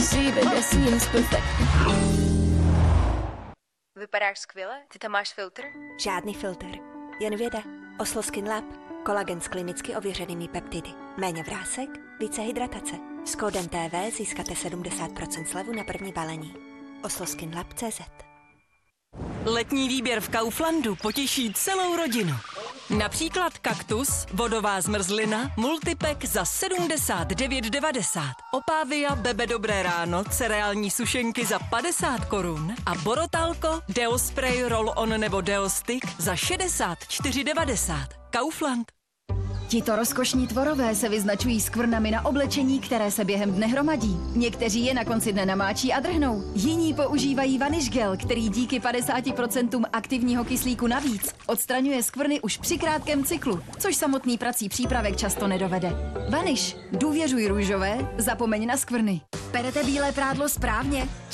Vypadáš skvěle? Ty tam máš filtr? Žádný filtr, jen věda. Oslo Skin Lab. Kolagen s klinicky ověřenými peptidy. Méně vrásek, více hydratace. S kódem TV získáte 70% slevu na první balení. osloskinlab.cz. Letní výběr v Kauflandu potěší celou rodinu. Například kaktus, vodová zmrzlina, multipack za 79,90. Opávia Bebe Dobré ráno, cereální sušenky za 50 korun a Borotalko, Deospray, Roll-on nebo Deostick za 64,90. Kaufland. Tito rozkošní tvorové se vyznačují skvrnami na oblečení, které se během dne hromadí. Někteří je na konci dne namáčí a drhnou. Jiní používají Vanish Gel, který díky 50% aktivního kyslíku navíc odstraňuje skvrny už při krátkém cyklu, což samotný prací přípravek často nedovede. Vanish. Důvěřuj růžové, zapomeň na skvrny. Perete bílé prádlo správně?